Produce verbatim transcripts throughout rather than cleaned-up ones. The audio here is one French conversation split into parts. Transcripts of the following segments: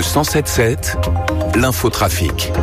Le cent sept sept, l'infotrafic.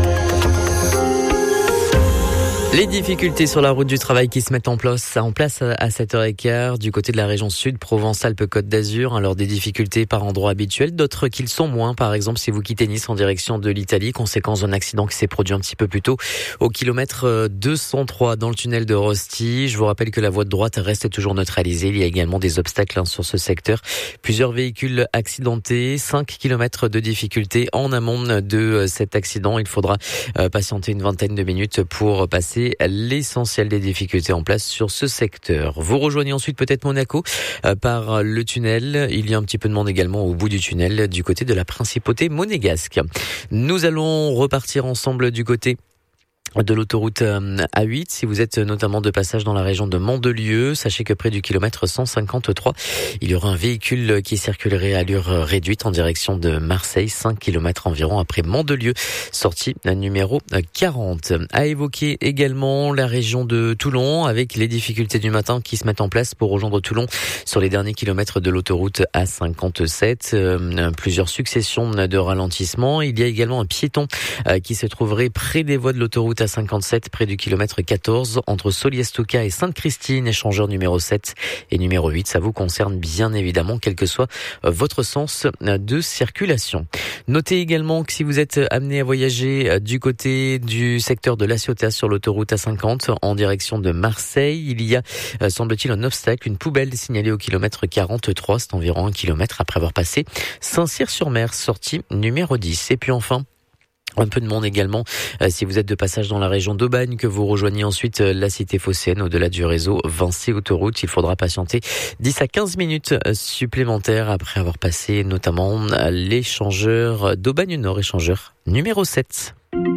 Les difficultés sur la route du travail qui se mettent en place, en place à sept heures quinze du côté de la région sud, Provence-Alpes-Côte d'Azur. Alors des difficultés par endroits habituels, d'autres qui le sont moins. Par exemple, si vous quittez Nice en direction de l'Italie, conséquence d'un accident qui s'est produit un petit peu plus tôt au kilomètre deux cent trois dans le tunnel de Rosti. Je vous rappelle que la voie de droite reste toujours neutralisée. Il y a également des obstacles hein, sur ce secteur. Plusieurs véhicules accidentés, cinq kilomètres de difficultés en amont de cet accident. Il faudra euh, patienter une vingtaine de minutes pour passer l'essentiel des difficultés en place sur ce secteur. Vous rejoignez ensuite peut-être Monaco euh, par le tunnel. Il y a un petit peu de monde également au bout du tunnel du côté de la principauté monégasque. Nous allons repartir ensemble du côté de l'autoroute A huit. Si vous êtes notamment de passage dans la région de Mandelieu, sachez que près du kilomètre cent cinquante-trois, il y aura un véhicule qui circulerait à allure réduite en direction de Marseille, cinq kilomètres environ après Mandelieu, sortie numéro quarante. À évoquer également la région de Toulon avec les difficultés du matin qui se mettent en place pour rejoindre Toulon sur les derniers kilomètres de l'autoroute A cinquante-sept. Euh, plusieurs successions de ralentissements. Il y a également un piéton euh, qui se trouverait près des voies de l'autoroute A cinquante-sept, près du kilomètre quatorze, entre Soliestouka et Sainte-Christine, échangeur numéro sept et numéro huit. Ça vous concerne bien évidemment, quel que soit votre sens de circulation. Notez également que si vous êtes amené à voyager du côté du secteur de La Ciotat sur l'autoroute A cinquante en direction de Marseille, il y a, semble-t-il, un obstacle, une poubelle signalée au kilomètre quarante-trois, c'est environ un kilomètre après avoir passé Saint-Cyr-sur-Mer, sortie numéro dix. Et puis enfin, un peu de monde également euh, si vous êtes de passage dans la région d'Aubagne, que vous rejoignez ensuite euh, la cité phocéenne au-delà du réseau Vinci Autoroute. Il faudra patienter dix à quinze minutes euh, supplémentaires après avoir passé notamment euh, l'échangeur d'Aubagne Nord, échangeur numéro sept.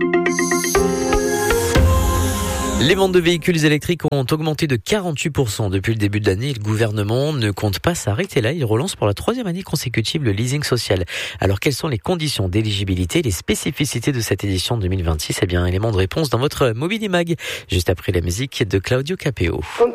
Les ventes de véhicules électriques ont augmenté de quarante-huit pour cent depuis le début de l'année. Le gouvernement ne compte pas s'arrêter là. Il relance pour la troisième année consécutive le leasing social. Alors, quelles sont les conditions d'éligibilité, les spécificités de cette édition deux mille vingt-six? Eh bien, élément de réponse dans votre Mobility Mag, juste après la musique de Claudio Capeo.